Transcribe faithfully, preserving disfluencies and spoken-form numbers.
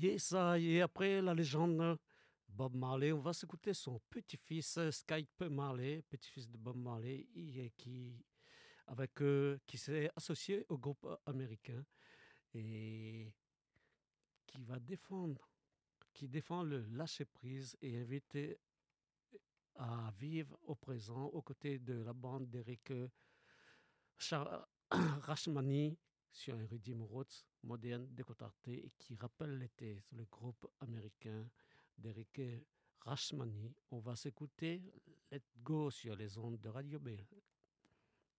Et ça, et après la légende Bob Marley, on va s'écouter son petit-fils euh, Skype Marley, petit-fils de Bob Marley, et qui, avec, euh, qui s'est associé au groupe euh, américain et qui va défendre, qui défend le lâcher-prise et inviter à vivre au présent aux côtés de la bande d'Eric euh, Char- Rachmani sur un rhythm roots moderne décontracté et qui rappelle l'été. Le groupe américain d'Eric Rachmani. On va s'écouter Let Go sur les ondes de Radio B.